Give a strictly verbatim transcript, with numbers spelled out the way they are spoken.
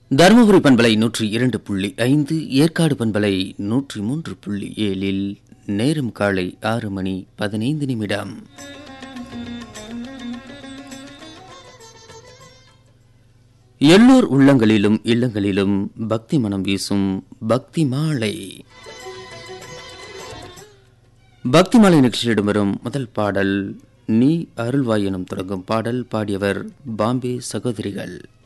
தருமபுரி பண்பலை நூற்றி இரண்டு புள்ளி ஐந்து, ஏற்காடு பண்பலை நூற்றி மூன்று புள்ளி ஏழில் நேரம் காலை ஆறு மணி பதினைந்து நிமிடம். எல்லோர் உள்ளங்களிலும் இல்லங்களிலும் பக்தி மனம் வீசும் பக்தி மாலை. பக்தி மாலை நிகழ்ச்சியிடம் வரும் முதல் பாடல் நீ அருள்வாய் எனும் தொடங்கும் பாடல். பாடியவர் பாம்பே சகோதரிகள்.